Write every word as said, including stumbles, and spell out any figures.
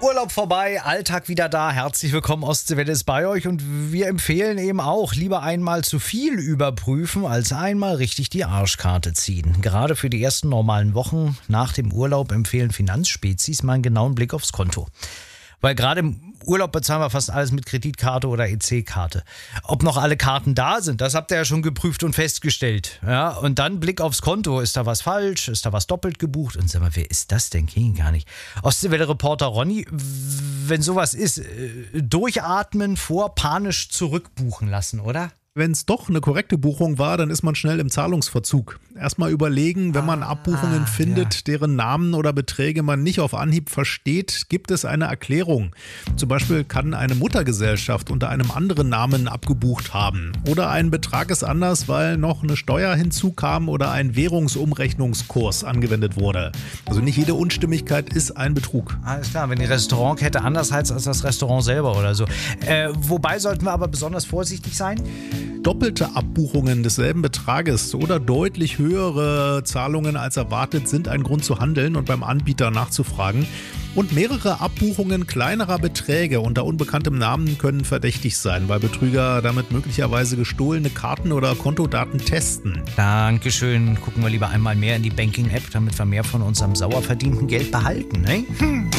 Urlaub vorbei, Alltag wieder da. Herzlich willkommen, Ostseewelle ist bei euch und wir empfehlen eben auch, lieber einmal zu viel überprüfen, als einmal richtig die Arschkarte ziehen. Gerade für die ersten normalen Wochen nach dem Urlaub empfehlen Finanzspezies mal einen genauen Blick aufs Konto. Weil gerade im Urlaub bezahlen wir fast alles mit Kreditkarte oder E C-Karte. Ob noch alle Karten da sind, das habt ihr ja schon geprüft und festgestellt. Ja, und dann Blick aufs Konto. Ist da was falsch? Ist da was doppelt gebucht? Und sag mal, wer ist das denn? Kenn ich gar nicht. Ostseewelle-Reporter Ronny, wenn sowas ist, durchatmen, vor panisch zurückbuchen lassen, oder? Wenn es doch eine korrekte Buchung war, dann ist man schnell im Zahlungsverzug. Erstmal überlegen, wenn man Abbuchungen ah, findet, ja. deren Namen oder Beträge man nicht auf Anhieb versteht, gibt es eine Erklärung. Zum Beispiel kann eine Muttergesellschaft unter einem anderen Namen abgebucht haben. Oder ein Betrag ist anders, weil noch eine Steuer hinzukam oder ein Währungsumrechnungskurs angewendet wurde. Also nicht jede Unstimmigkeit ist ein Betrug. Alles klar, wenn die Restaurantkette anders heißt als das Restaurant selber oder so. Äh, wobei sollten wir aber besonders vorsichtig sein? Doppelte Abbuchungen desselben Betrages oder deutlich höhere Zahlungen als erwartet sind ein Grund zu handeln und beim Anbieter nachzufragen. Und mehrere Abbuchungen kleinerer Beträge unter unbekanntem Namen können verdächtig sein, weil Betrüger damit möglicherweise gestohlene Karten oder Kontodaten testen. Dankeschön. Gucken wir lieber einmal mehr in die Banking-App, damit wir mehr von unserem sauer verdienten Geld behalten. Ne? Hm.